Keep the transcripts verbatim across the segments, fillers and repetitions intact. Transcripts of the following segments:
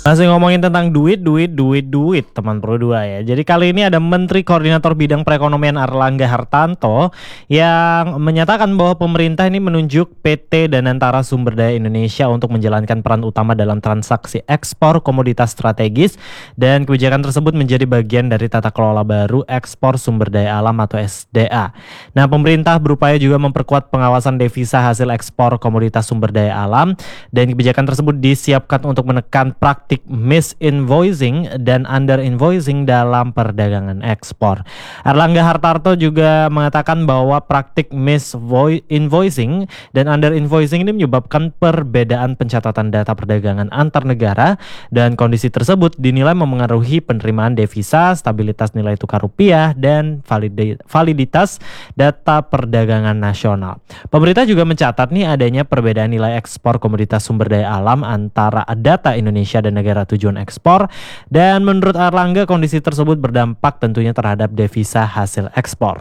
Masih ngomongin tentang duit, duit, duit, duit, teman Pro dua ya. Jadi kali ini ada Menteri Koordinator Bidang Perekonomian Airlangga Hartarto yang menyatakan bahwa pemerintah ini menunjuk P T Danantara Sumber Daya Indonesia untuk menjalankan peran utama dalam transaksi ekspor komoditas strategis, dan kebijakan tersebut menjadi bagian dari tata kelola baru ekspor sumber daya alam atau S D A. Nah, pemerintah berupaya juga memperkuat pengawasan devisa hasil ekspor komoditas sumber daya alam, dan kebijakan tersebut disiapkan untuk menekan praktik misinvoicing dan underinvoicing dalam perdagangan ekspor. Airlangga Hartarto juga mengatakan bahwa praktik misinvoicing dan underinvoicing ini menyebabkan perbedaan pencatatan data perdagangan antar negara, dan kondisi tersebut dinilai memengaruhi penerimaan devisa, stabilitas nilai tukar rupiah, dan validitas data perdagangan nasional. Pemerintah juga mencatat nih adanya perbedaan nilai ekspor komoditas sumber daya alam antara data Indonesia dan negara tujuan ekspor, dan menurut Airlangga kondisi tersebut berdampak tentunya terhadap devisa hasil ekspor.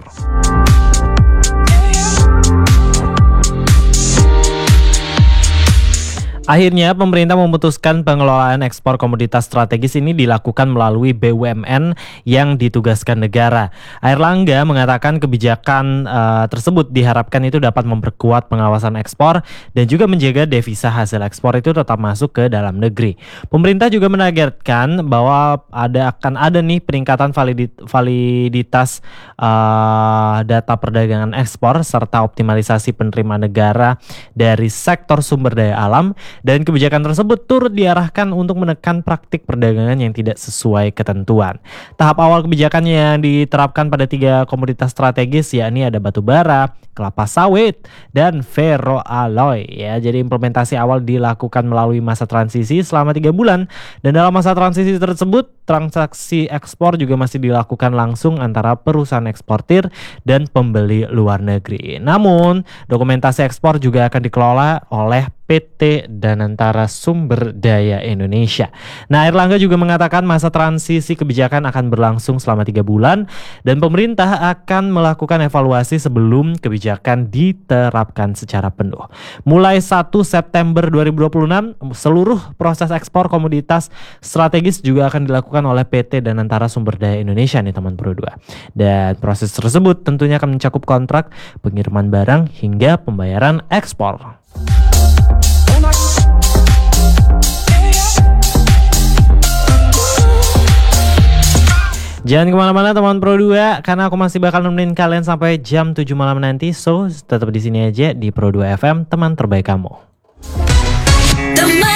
Akhirnya pemerintah memutuskan pengelolaan ekspor komoditas strategis ini dilakukan melalui B U M N yang ditugaskan negara. Airlangga mengatakan kebijakan uh, tersebut diharapkan itu dapat memperkuat pengawasan ekspor dan juga menjaga devisa hasil ekspor itu tetap masuk ke dalam negeri. Pemerintah juga menargetkan bahwa ada akan ada nih peningkatan validit, validitas uh, data perdagangan ekspor serta optimalisasi penerimaan negara dari sektor sumber daya alam. Dan kebijakan tersebut turut diarahkan untuk menekan praktik perdagangan yang tidak sesuai ketentuan. Tahap awal kebijakan yang diterapkan pada tiga komoditas strategis, yakni ada batu bara, kelapa sawit, dan ferroalloy ya. Jadi implementasi awal dilakukan melalui masa transisi selama tiga bulan, dan dalam masa transisi tersebut transaksi ekspor juga masih dilakukan langsung antara perusahaan eksportir dan pembeli luar negeri. Namun dokumentasi ekspor juga akan dikelola oleh P T Danantara Sumber Daya Indonesia. Nah, Airlangga juga mengatakan masa transisi kebijakan akan berlangsung selama tiga bulan, dan pemerintah akan melakukan evaluasi sebelum kebijakan diterapkan secara penuh. Mulai satu September dua ribu dua puluh enam, seluruh proses ekspor komoditas strategis juga akan dilakukan oleh P T Danantara Sumber Daya Indonesia nih teman Pro dua. Dan proses tersebut tentunya akan mencakup kontrak, pengiriman barang, hingga pembayaran ekspor. Jangan kemana-mana teman Pro dua, karena aku masih bakal nemenin kalian sampai jam tujuh malam nanti. So, tetap di sini aja di Pro dua F M, teman terbaik kamu. Teman